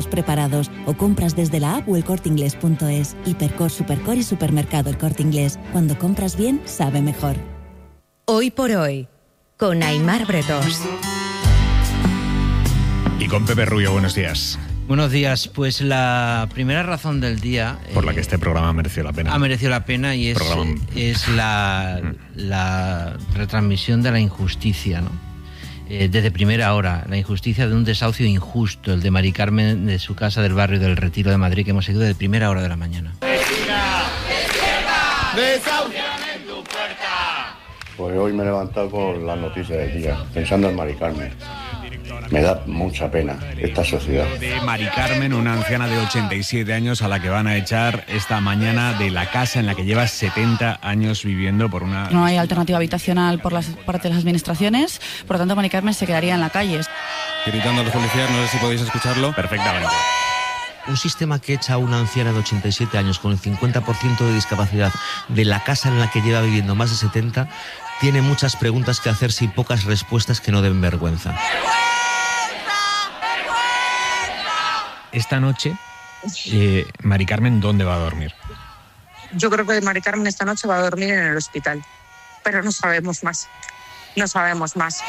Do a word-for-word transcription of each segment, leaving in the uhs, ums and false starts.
preparados o compras desde la app o el corte inglés punto es. Hipercor, Supercor y Supermercado El Corte Inglés. Cuando compras bien, sabe mejor. Hoy por hoy, con Aimar Bretós. Y con Pepe Rubio, buenos días. Buenos días. Pues la primera razón del día... Por la que este programa mereció la pena. Ha merecido la pena y es, programa... es la, la retransmisión de la injusticia, ¿no? Eh, desde primera hora, la injusticia de un desahucio injusto, el de Mari Carmen de su casa del barrio del Retiro de Madrid, que hemos seguido desde primera hora de la mañana. ¡Vecina! ¡Desahucian en tu puerta! Pues hoy me he levantado con las noticias del día, pensando en Mari Carmen. Me da mucha pena esta sociedad. De Mari Carmen, una anciana de ochenta y siete años a la que van a echar esta mañana de la casa en la que lleva setenta años viviendo por una... No hay alternativa habitacional por las parte de las administraciones, por lo tanto Mari Carmen se quedaría en la calle. Gritando a los policías, no sé si podéis escucharlo. Perfectamente. Un sistema que echa a una anciana de ochenta y siete años con el cincuenta por ciento de discapacidad de la casa en la que lleva viviendo más de setenta, tiene muchas preguntas que hacerse y pocas respuestas que no den vergüenza. Esta noche, eh, Mari Carmen, ¿dónde va a dormir? Yo creo que Mari Carmen esta noche va a dormir en el hospital, pero no sabemos más, no sabemos más.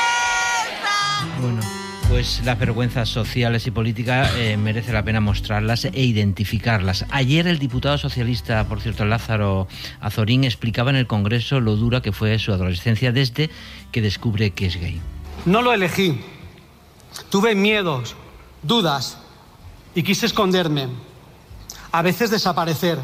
Bueno, pues las vergüenzas sociales y políticas eh, merece la pena mostrarlas e identificarlas. Ayer el diputado socialista, por cierto, Lázaro Azorín, explicaba en el Congreso lo dura que fue su adolescencia desde que descubre que es gay. No lo elegí, tuve miedos, dudas, y quise esconderme, a veces desaparecer.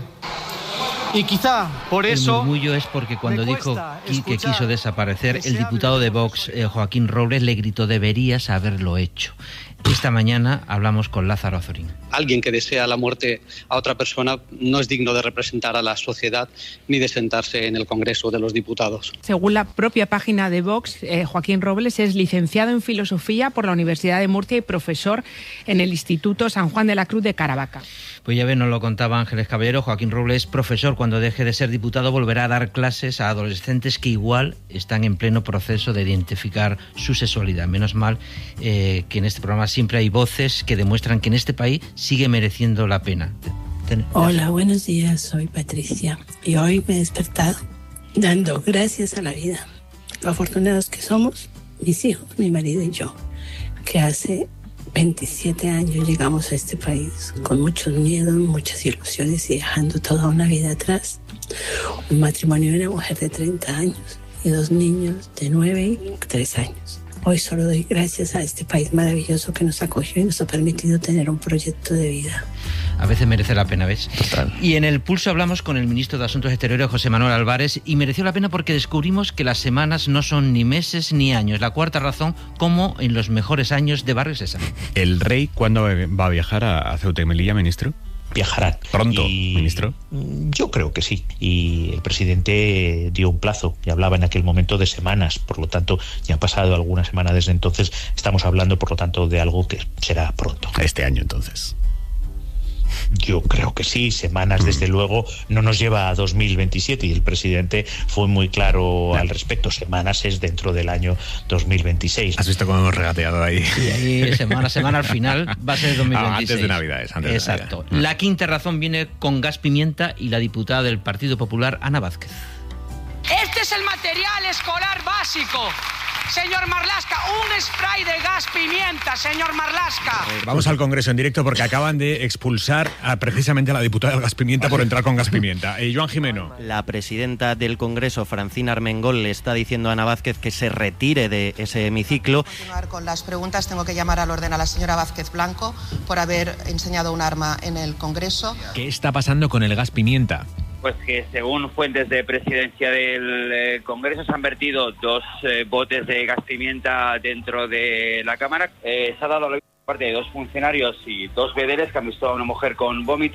Y quizá por eso... El murmullo es porque cuando dijo que quiso desaparecer, el diputado de Vox, eh, Joaquín Robles, le gritó: deberías haberlo hecho. Esta mañana hablamos con Lázaro Azorín. Alguien que desea la muerte a otra persona no es digno de representar a la sociedad ni de sentarse en el Congreso de los Diputados. Según la propia página de Vox, eh, Joaquín Robles es licenciado en Filosofía por la Universidad de Murcia y profesor en el Instituto San Juan de la Cruz de Caravaca. Pues ya ven, nos lo contaba Ángeles Caballero. Joaquín Robles, profesor, cuando deje de ser diputado volverá a dar clases a adolescentes que igual están en pleno proceso de identificar su sexualidad. Menos mal eh, que en este programa siempre hay voces que demuestran que en este país sigue mereciendo la pena. Hola, buenos días, soy Patricia y hoy me he despertado dando gracias a la vida. Lo afortunados que somos, mis hijos, mi marido y yo, que hace veintisiete años llegamos a este país con muchos miedos, muchas ilusiones y dejando toda una vida atrás. Un matrimonio de una mujer de treinta años y dos niños de nueve y tres años. Hoy solo doy gracias a este país maravilloso que nos acogió y nos ha permitido tener un proyecto de vida. A veces merece la pena, ¿ves? Total. Y en el Pulso hablamos con el ministro de Asuntos Exteriores, José Manuel Álvarez, y mereció la pena porque descubrimos que las semanas no son ni meses ni años. La cuarta razón, como en los mejores años de Barrio Sésamo. ¿El rey cuándo va a viajar a Ceuta y Melilla, ministro? Viajarán. ¿Pronto, y ministro? Yo creo que sí. Y el presidente dio un plazo y hablaba en aquel momento de semanas. Por lo tanto, ya ha pasado alguna semana desde entonces. Estamos hablando, por lo tanto, de algo que será pronto. Este año, entonces. Yo creo que sí, semanas desde luego no nos lleva a dos mil veintisiete y el presidente fue muy claro al respecto. Semanas es dentro del año dos mil veintiséis. ¿Has visto cómo hemos regateado ahí? Y ahí semana a semana al final va a ser dos mil veintiséis. Ah, antes de Navidades. Antes Exacto. De Navidad. La quinta razón viene con gas pimienta y la diputada del Partido Popular, Ana Vázquez. Este es el material escolar básico. Señor Marlaska, un spray de gas pimienta, señor Marlaska. Vamos al Congreso en directo porque acaban de expulsar a, precisamente a la diputada del gas pimienta por entrar con gas pimienta. Eh, Joan Jimeno. La presidenta del Congreso, Francina Armengol, le está diciendo a Ana Vázquez que se retire de ese hemiciclo. Para continuar con las preguntas, tengo que llamar al orden a la señora Vázquez Blanco por haber enseñado un arma en el Congreso. ¿Qué está pasando con el gas pimienta? Pues que según fuentes de presidencia del eh, Congreso se han vertido dos eh, botes de gas pimienta dentro de la Cámara. Eh, se ha dado la parte de dos funcionarios y dos vedeles que han visto a una mujer con vómito.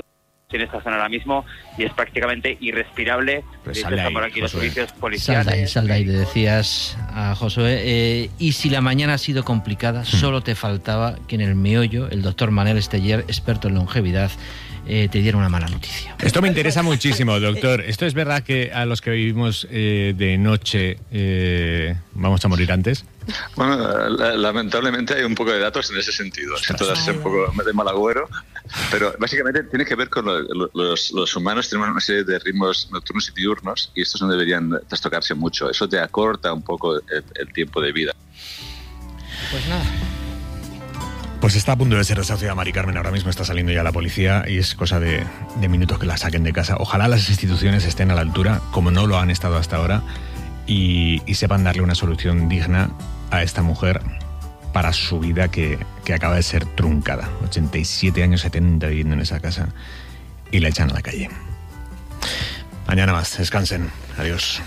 en esta zona ahora mismo y es prácticamente irrespirable. Pues De hecho, sale están por ahí, aquí los Josué. servicios Sal policiales. de ahí, sal de ahí, le decías a Josué. Eh, y si la mañana ha sido complicada, solo te faltaba que en el meollo el doctor Manel Esteller, experto en longevidad, eh, te diera una mala noticia. Esto me interesa muchísimo, doctor. ¿Esto es verdad que a los que vivimos eh, de noche eh, vamos a morir antes? Bueno, la- lamentablemente hay un poco de datos en ese sentido. Siento ser un poco de mal agüero, pero básicamente tiene que ver con lo- lo- los, los humanos tenemos una serie de ritmos nocturnos y diurnos y estos no deberían trastocarse mucho. Eso te acorta un poco el, el tiempo de vida. Pues nada. Pues está a punto de ser desahuciada Mari Carmen. Ahora mismo está saliendo ya la policía y es cosa de, de minutos que la saquen de casa. Ojalá las instituciones estén a la altura, como no lo han estado hasta ahora, y, y sepan darle una solución digna a esta mujer para su vida que, que acaba de ser truncada. ochenta y siete años, setenta viviendo en esa casa y la echan a la calle. Mañana más. Descansen. Adiós.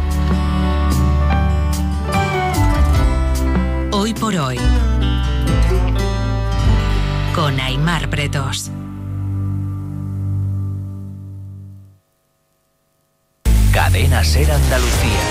Hoy por hoy. Con Aimar Bretos. Cadena Ser Andalucía.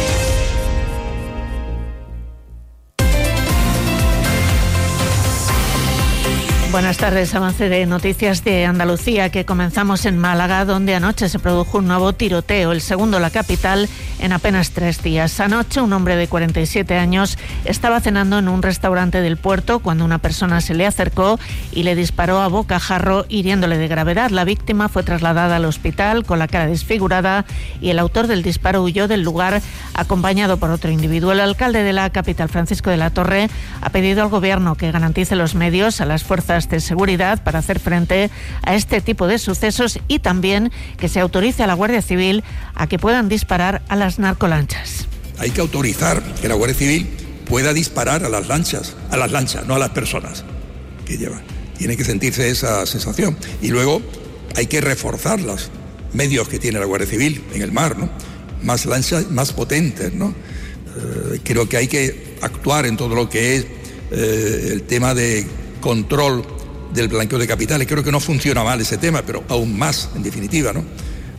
Buenas tardes, avance de noticias de Andalucía que comenzamos en Málaga, donde anoche se produjo un nuevo tiroteo, el segundo en la capital en apenas tres días. Anoche un hombre de cuarenta y siete años estaba cenando en un restaurante del puerto cuando una persona se le acercó y le disparó a bocajarro, hiriéndole de gravedad. La víctima fue trasladada al hospital con la cara desfigurada y el autor del disparo huyó del lugar acompañado por otro individuo. El alcalde de la capital, Francisco de la Torre, ha pedido al gobierno que garantice los medios a las fuerzas de seguridad para hacer frente a este tipo de sucesos y también que se autorice a la Guardia Civil a que puedan disparar a las narcolanchas. Hay que autorizar que la Guardia Civil pueda disparar a las lanchas, a las lanchas, no a las personas que llevan. Tiene que sentirse esa sensación. Y luego hay que reforzar los medios que tiene la Guardia Civil en el mar, ¿no? Más lanchas, más potentes, ¿no? Eh, creo que hay que actuar en todo lo que es eh, el tema de control del blanqueo de capitales. Creo que no funciona mal ese tema, pero aún más, en definitiva, ¿no?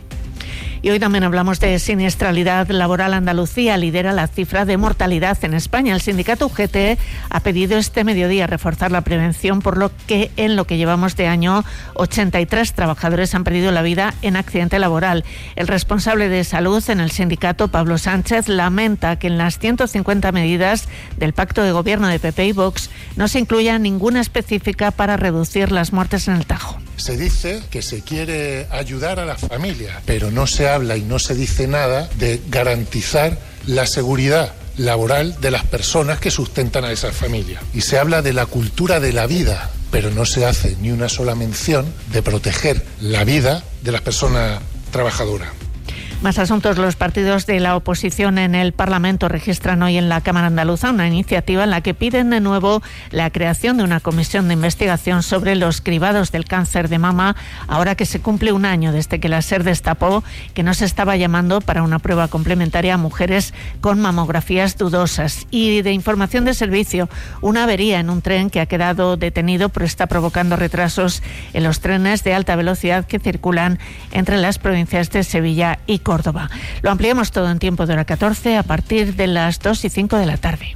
Y hoy también hablamos de siniestralidad laboral. Andalucía lidera la cifra de mortalidad en España. El sindicato U G T ha pedido este mediodía reforzar la prevención, por lo que en lo que llevamos de año ochenta y tres trabajadores han perdido la vida en accidente laboral. El responsable de salud en el sindicato, Pablo Sánchez, lamenta que en las ciento cincuenta medidas del pacto de gobierno de P P y Vox no se incluya ninguna específica para reducir las muertes en el Tajo. Se dice que se quiere ayudar a las familias, pero no se habla y no se dice nada de garantizar la seguridad laboral de las personas que sustentan a esas familias. Y se habla de la cultura de la vida, pero no se hace ni una sola mención de proteger la vida de las personas trabajadoras. Más asuntos. Los partidos de la oposición en el Parlamento registran hoy en la Cámara Andaluza una iniciativa en la que piden de nuevo la creación de una comisión de investigación sobre los cribados del cáncer de mama, ahora que se cumple un año desde que la SER destapó que no se estaba llamando para una prueba complementaria a mujeres con mamografías dudosas. Y de información de servicio, una avería en un tren que ha quedado detenido pero está provocando retrasos en los trenes de alta velocidad que circulan entre las provincias de Sevilla y Córdoba. Lo ampliamos todo en tiempo de hora catorce a partir de las dos y cinco de la tarde.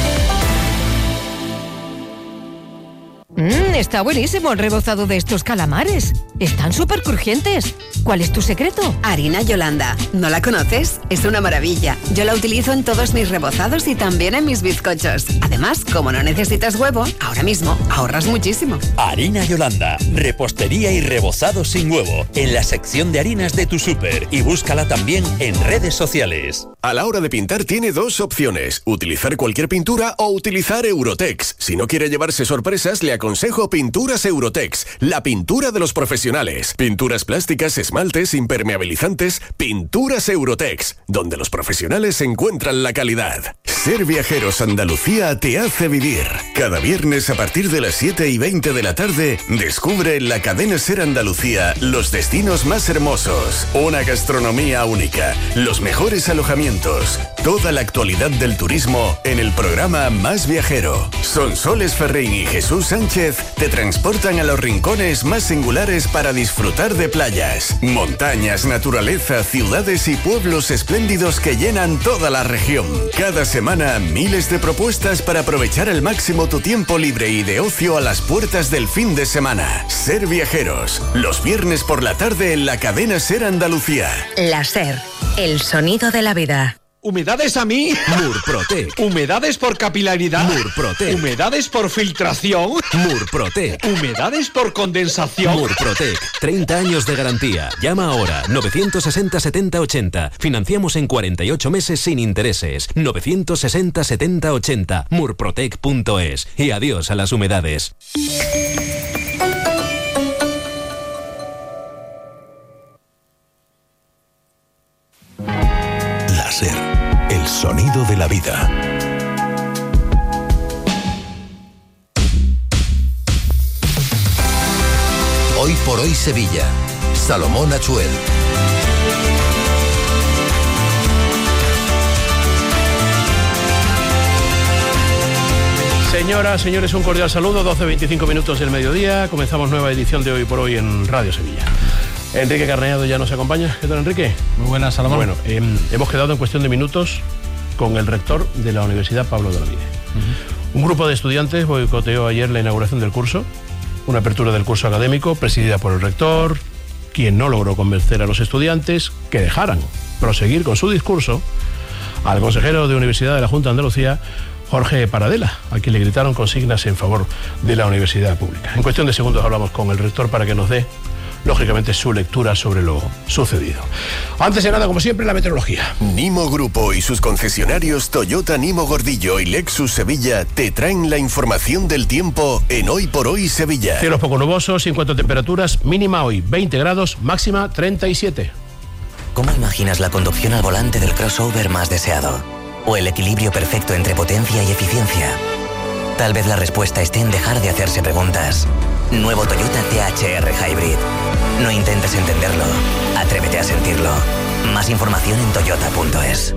Mmm, está buenísimo el rebozado de estos calamares. Están súper crujientes. ¿Cuál es tu secreto? Harina Yolanda. ¿No la conoces? Es una maravilla. Yo la utilizo en todos mis rebozados y también en mis bizcochos. Además, como no necesitas huevo, ahora mismo ahorras muchísimo. Harina Yolanda. Repostería y rebozado sin huevo. En la sección de harinas de tu súper. Y búscala también en redes sociales. A la hora de pintar tiene dos opciones. Utilizar cualquier pintura o utilizar Eurotex. Si no quiere llevarse sorpresas, le aconsejo Pinturas Eurotex. La pintura de los profesionales. Pinturas plásticas, esmaltes, impermeabilizantes. Pinturas Eurotex. Donde los profesionales encuentran la calidad. Ser Viajeros Andalucía te hace vivir. Cada viernes a partir de las siete y veinte de la tarde, descubre en la cadena Ser Andalucía los destinos más hermosos. Una gastronomía única. Los mejores alojamientos. Toda la actualidad del turismo en el programa Más Viajero. Sonsoles Ferrín y Jesús Sánchez te transportan a los rincones más singulares para para disfrutar de playas, montañas, naturaleza, ciudades y pueblos espléndidos que llenan toda la región. Cada semana, miles de propuestas para aprovechar al máximo tu tiempo libre y de ocio a las puertas del fin de semana. Ser Viajeros, los viernes por la tarde en la cadena SER Andalucía. La SER, el sonido de la vida. ¿Humedades a mí? Murprotec. ¿Humedades por capilaridad? Murprotec. ¿Humedades por filtración? Murprotec. ¿Humedades por condensación? Murprotec. treinta años de garantía. Llama ahora. novecientos sesenta setenta ochenta. Financiamos en cuarenta y ocho meses sin intereses. novecientos sesenta setenta ochenta. murprotec punto es. Y adiós a las humedades. SER, el sonido de la vida. Hoy por hoy Sevilla. Salomón Achuel. Señoras, señores, un cordial saludo. doce veinticinco minutos del mediodía. Comenzamos nueva edición de Hoy por Hoy en Radio Sevilla. Enrique Carneado ya nos acompaña. ¿Qué tal, Enrique? Muy buenas, Salomón. Bueno, eh, hemos quedado en cuestión de minutos con el rector de la Universidad Pablo de Olavide. Uh-huh. Un grupo de estudiantes boicoteó ayer la inauguración del curso, una apertura del curso académico presidida por el rector, quien no logró convencer a los estudiantes que dejaran proseguir con su discurso al consejero de Universidad de la Junta de Andalucía, Jorge Paradela, a quien le gritaron consignas en favor de la universidad pública. En cuestión de segundos hablamos con el rector para que nos dé lógicamente su lectura sobre lo sucedido. Antes de nada, como siempre, la meteorología. Nimo Grupo y sus concesionarios Toyota Nimo Gordillo y Lexus Sevilla te traen la información del tiempo en Hoy por Hoy Sevilla. Cielos poco nubosos, en cuanto a temperaturas, mínima hoy veinte grados, máxima treinta y siete. ¿Cómo imaginas la conducción al volante del crossover más deseado? ¿O el equilibrio perfecto entre potencia y eficiencia? Tal vez la respuesta esté en dejar de hacerse preguntas. Nuevo Toyota T H R Hybrid. No intentes entenderlo, atrévete a sentirlo. Más información en toyota punto es.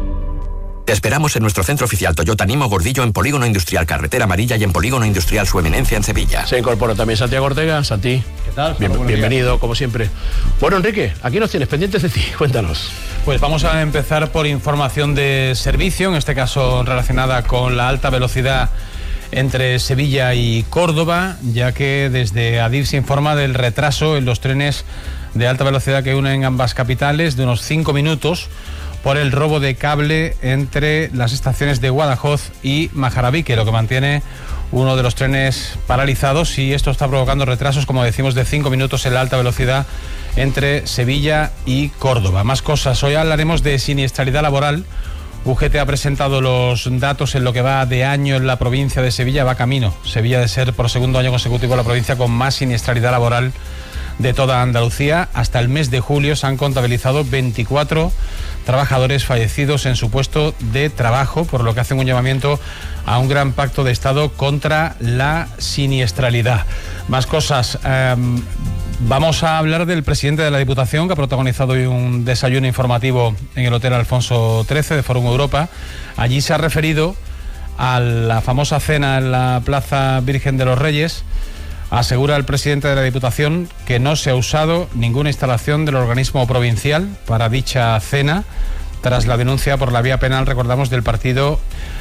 Te esperamos en nuestro centro oficial Toyota Nimo Gordillo en Polígono Industrial Carretera Amarilla y en Polígono Industrial Su Eminencia en Sevilla. Se incorpora también Santiago Ortega. Santi, ¿qué tal? Bien, bienvenido, como siempre. Bueno, Enrique, aquí nos tienes pendientes de ti. Cuéntanos. Pues vamos a empezar por información de servicio, en este caso relacionada con la alta velocidad entre Sevilla y Córdoba, ya que desde Adif se informa del retraso en los trenes de alta velocidad que unen ambas capitales de unos cinco minutos por el robo de cable entre las estaciones de Guadajoz y Majarabique, lo que mantiene uno de los trenes paralizados, y esto está provocando retrasos, como decimos, de cinco minutos en la alta velocidad entre Sevilla y Córdoba. Más cosas, hoy hablaremos de siniestralidad laboral. U G T ha presentado los datos en lo que va de año en la provincia de Sevilla, va camino Sevilla de ser por segundo año consecutivo la provincia con más siniestralidad laboral de toda Andalucía. Hasta el mes de julio se han contabilizado veinticuatro trabajadores fallecidos en su puesto de trabajo, por lo que hacen un llamamiento a un gran pacto de Estado contra la siniestralidad. Más cosas. Eh, Vamos a hablar del presidente de la Diputación, que ha protagonizado hoy un desayuno informativo en el Hotel Alfonso trece de Forum Europa. Allí se ha referido a la famosa cena en la Plaza Virgen de los Reyes. Asegura el presidente de la Diputación que no se ha usado ninguna instalación del organismo provincial para dicha cena, tras la denuncia por la vía penal, recordamos, del partido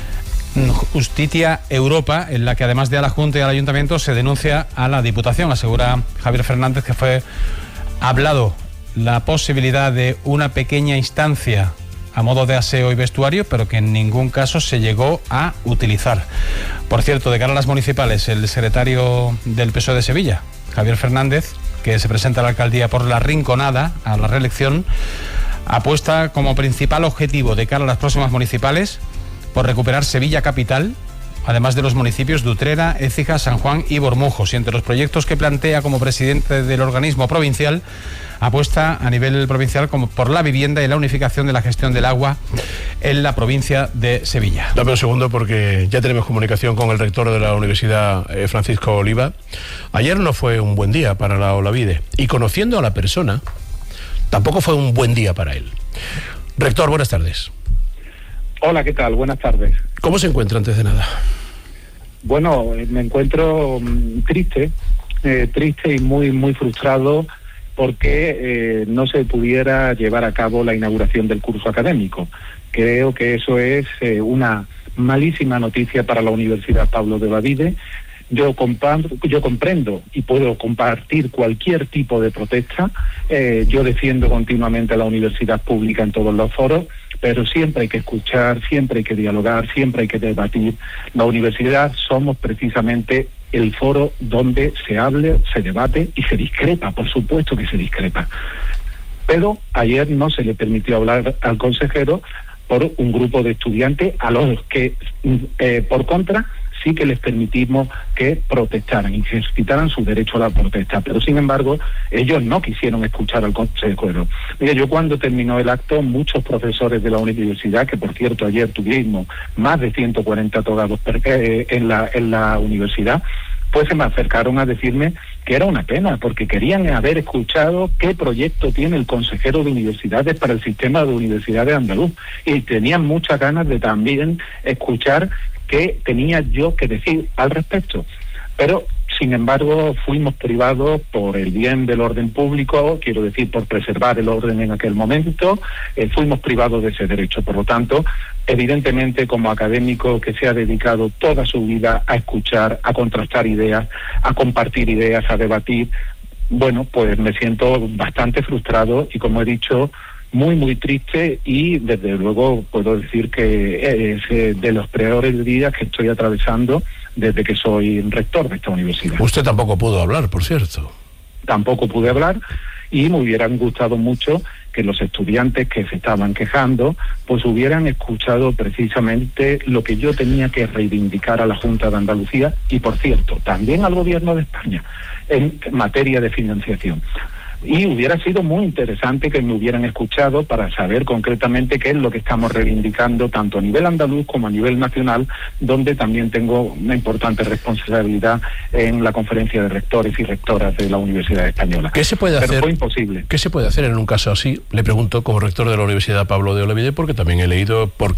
Justitia Europa, en la que además de a la Junta y al Ayuntamiento se denuncia a la Diputación. Asegura Javier Fernández que fue hablado la posibilidad de una pequeña instancia a modo de aseo y vestuario, pero que en ningún caso se llegó a utilizar. Por cierto, de cara a las municipales, el secretario del P S O E de Sevilla, Javier Fernández, que se presenta a la alcaldía por la Rinconada a la reelección, apuesta como principal objetivo de cara a las próximas municipales por recuperar Sevilla capital, además de los municipios de Utrera, Écija, San Juan y Bormujos. Y entre los proyectos que plantea como presidente del organismo provincial, apuesta a nivel provincial como por la vivienda y la unificación de la gestión del agua en la provincia de Sevilla. Dame un segundo, porque ya tenemos comunicación con el rector de la Universidad, eh, Francisco Oliva. Ayer no fue un buen día para la Olavide, y conociendo a la persona, tampoco fue un buen día para él. Rector, buenas tardes. Hola, ¿qué tal? Buenas tardes. ¿Cómo se encuentra antes de nada? Bueno, me encuentro mmm, triste eh, triste y muy, muy frustrado porque eh, no se pudiera llevar a cabo la inauguración del curso académico. Creo que eso es eh, una malísima noticia para la Universidad Pablo de Olavide. Yo, yo comprendo y puedo compartir cualquier tipo de protesta. Eh, yo defiendo continuamente a la universidad pública en todos los foros, pero siempre hay que escuchar, siempre hay que dialogar, siempre hay que debatir. La universidad somos precisamente el foro donde se hable, se debate y se discrepa, por supuesto que se discrepa. Pero ayer no se le permitió hablar al consejero por un grupo de estudiantes a los que, eh, por contra, sí que les permitimos que protestaran, ejercitaran su derecho a la protesta, pero sin embargo ellos no quisieron escuchar al consejero. Mira, yo cuando terminó el acto, muchos profesores de la universidad, que por cierto ayer tuvimos más de ciento cuarenta togados eh, en la en la universidad, pues se me acercaron a decirme que era una pena, porque querían haber escuchado qué proyecto tiene el consejero de universidades para el sistema de universidades andaluz, y tenían muchas ganas de también escuchar qué tenía yo que decir al respecto. Pero, sin embargo, fuimos privados por el bien del orden público, quiero decir, por preservar el orden en aquel momento, eh, fuimos privados de ese derecho. Por lo tanto, evidentemente, como académico que se ha dedicado toda su vida a escuchar, a contrastar ideas, a compartir ideas, a debatir, bueno, pues me siento bastante frustrado y, como he dicho, muy, muy triste, y desde luego puedo decir que es de los peores días que estoy atravesando desde que soy rector de esta universidad. Usted tampoco pudo hablar, por cierto. Tampoco pude hablar, y me hubieran gustado mucho que los estudiantes que se estaban quejando pues hubieran escuchado precisamente lo que yo tenía que reivindicar a la Junta de Andalucía y, por cierto, también al Gobierno de España en materia de financiación. Y hubiera sido muy interesante que me hubieran escuchado para saber concretamente qué es lo que estamos reivindicando tanto a nivel andaluz como a nivel nacional, donde también tengo una importante responsabilidad en la conferencia de rectores y rectoras de la Universidad Española. ¿Qué se puede Pero hacer? Fue imposible. ¿Qué se puede hacer en un caso así? Le pregunto, como rector de la Universidad Pablo de Olavide, porque también he leído por,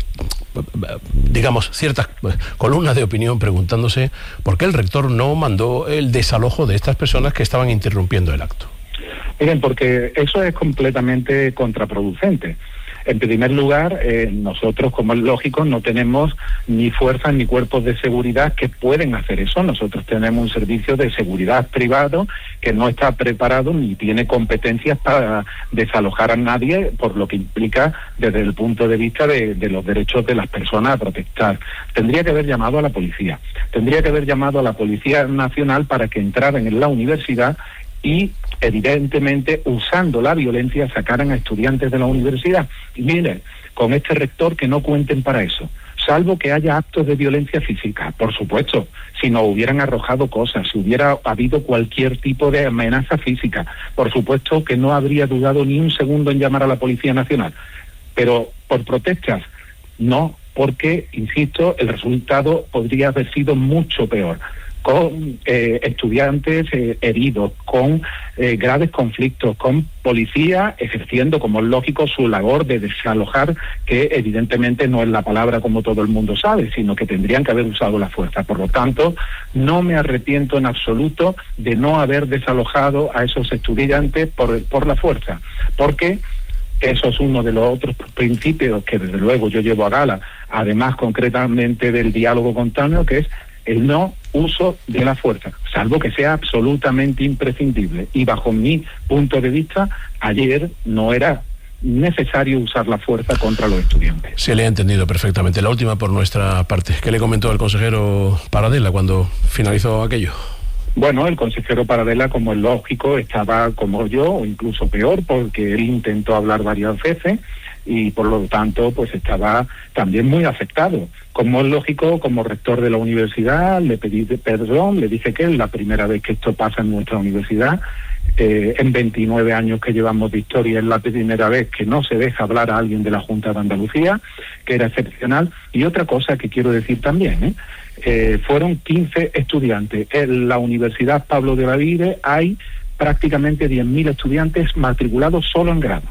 digamos, ciertas columnas de opinión preguntándose por qué el rector no mandó el desalojo de estas personas que estaban interrumpiendo el acto. Miren, porque eso es completamente contraproducente. En primer lugar, eh, nosotros, como es lógico, no tenemos ni fuerzas ni cuerpos de seguridad que pueden hacer eso. Nosotros tenemos un servicio de seguridad privado que no está preparado ni tiene competencias para desalojar a nadie, por lo que implica desde el punto de vista de, de los derechos de las personas a protestar. Tendría que haber llamado a la policía. Tendría que haber llamado a la Policía Nacional para que entraran en la universidad y, evidentemente, usando la violencia, sacaran a estudiantes de la universidad. Y miren, con este rector que no cuenten para eso, salvo que haya actos de violencia física, por supuesto, si no hubieran arrojado cosas, si hubiera habido cualquier tipo de amenaza física, por supuesto que no habría dudado ni un segundo en llamar a la Policía Nacional. Pero por protestas, no, porque, insisto, el resultado podría haber sido mucho peor, con eh, estudiantes eh, heridos, con eh, graves conflictos, con policía ejerciendo, como es lógico, su labor de desalojar, que evidentemente no es la palabra como todo el mundo sabe, sino que tendrían que haber usado la fuerza. Por lo tanto, no me arrepiento en absoluto de no haber desalojado a esos estudiantes por, por la fuerza, porque eso es uno de los otros principios que desde luego yo llevo a gala, además concretamente del diálogo contáneo, que es el no uso de la fuerza, salvo que sea absolutamente imprescindible. Y bajo mi punto de vista, ayer no era necesario usar la fuerza contra los estudiantes. Se le ha entendido perfectamente. La última por nuestra parte. ¿Qué le comentó el consejero Paradela cuando finalizó aquello? Bueno, el consejero Paradela, como es lógico, estaba como yo, o incluso peor, porque él intentó hablar varias veces y por lo tanto pues estaba también muy afectado. Como es lógico, como rector de la universidad, le pedí perdón, le dije que es la primera vez que esto pasa en nuestra universidad. Eh, en veintinueve años que llevamos de historia es la primera vez que no se deja hablar a alguien de la Junta de Andalucía, que era excepcional. Y otra cosa que quiero decir también, ¿eh? Eh, fueron quince estudiantes. En la Universidad Pablo de Olavide hay prácticamente diez mil estudiantes matriculados solo en grado.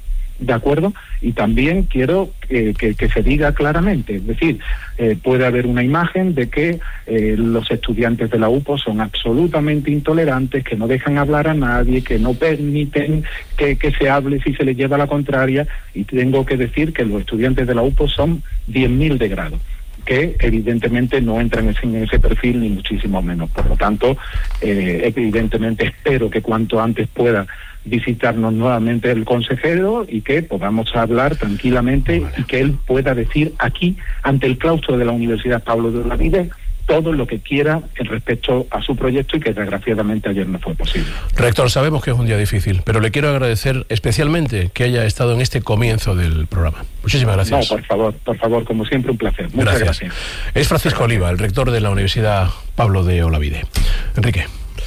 ¿de acuerdo? Y también quiero eh, que, que se diga claramente, es decir, eh, puede haber una imagen de que eh, los estudiantes de la U P O son absolutamente intolerantes, que no dejan hablar a nadie, que no permiten que, que se hable si se les lleva la contraria, y tengo que decir que los estudiantes de la U P O son diez mil de grado, que evidentemente no entran en ese perfil ni muchísimo menos. Por lo tanto, eh, evidentemente espero que cuanto antes pueda visitarnos nuevamente el consejero y que podamos hablar tranquilamente vale. y que él pueda decir aquí, ante el claustro de la Universidad Pablo de Olavide, todo lo que quiera en respecto a su proyecto y que desgraciadamente ayer no fue posible. Rector, sabemos que es un día difícil, pero le quiero agradecer especialmente que haya estado en este comienzo del programa. Muchísimas gracias. No, por favor, por favor, como siempre, un placer. Muchas gracias. gracias. Es Francisco Oliva, el rector de la Universidad Pablo de Olavide. Enrique.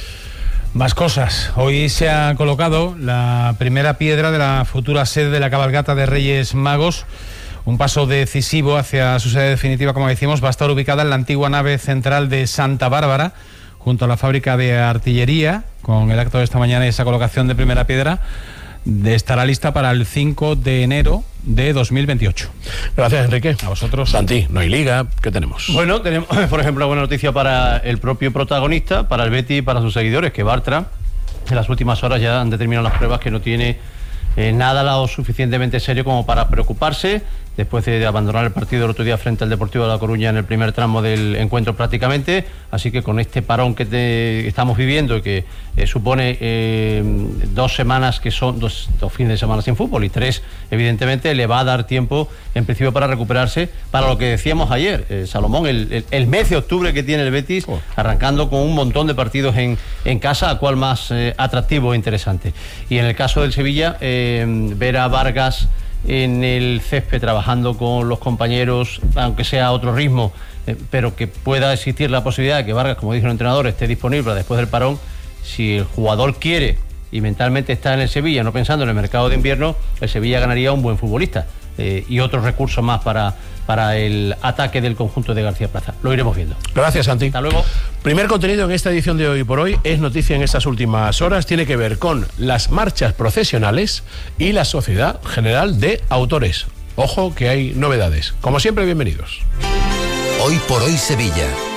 Más cosas. Hoy se ha colocado la primera piedra de la futura sede de la cabalgata de Reyes Magos. Un paso decisivo hacia su sede definitiva, como decimos, va a estar ubicada en la antigua nave central de Santa Bárbara, junto a la fábrica de artillería. Con el acto de esta mañana y esa colocación de primera piedra, estará lista para el cinco de enero de dos mil veintiocho. Gracias, Enrique. A vosotros. Santi, no hay liga. ¿Qué tenemos? Bueno, tenemos, por ejemplo, una buena noticia para el propio protagonista, para el Betis y para sus seguidores, que Bartra en las últimas horas ya han determinado las pruebas que no tiene eh, nada lo suficientemente serio como para preocuparse, después de abandonar el partido el otro día frente al Deportivo de La Coruña en el primer tramo del encuentro prácticamente. Así que con este parón que te, estamos viviendo, que eh, supone eh, dos semanas que son dos, dos fines de semana sin fútbol y tres, evidentemente, le va a dar tiempo en principio para recuperarse, para lo que decíamos ayer, eh, Salomón, el, el, el mes de octubre que tiene el Betis, oh. arrancando con un montón de partidos en, en casa, a cual más eh, atractivo e interesante. Y en el caso del Sevilla, eh, ver a Vargas en el césped trabajando con los compañeros, aunque sea a otro ritmo, eh, pero que pueda existir la posibilidad de que Vargas, como dijo el entrenador, esté disponible después del parón. Si el jugador quiere y mentalmente está en el Sevilla, no pensando en el mercado de invierno, el Sevilla ganaría un buen futbolista eh, y otros recursos más para, para el ataque del conjunto de García Plaza. Lo iremos viendo. Gracias, Santi. Hasta luego. Primer contenido en esta edición de Hoy por Hoy, es noticia en estas últimas horas, tiene que ver con las marchas procesionales y la Sociedad General de Autores. Ojo que hay novedades. Como siempre, bienvenidos. Hoy por Hoy Sevilla.